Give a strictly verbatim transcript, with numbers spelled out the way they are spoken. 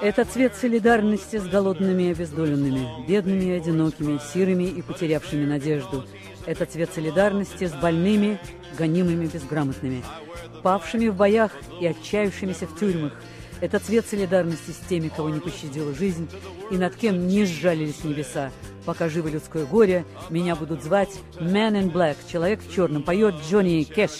Это цвет солидарности с голодными и обездоленными, бедными и одинокими, сирыми и потерявшими надежду. Это цвет солидарности с больными, гонимыми безграмотными, павшими в боях и отчаявшимися в тюрьмах. Это цвет солидарности с теми, кого не пощадила жизнь и над кем не сжалились небеса. Пока живо людское горе, меня будут звать Man in Black, человек в черном, поет Джонни Кэш.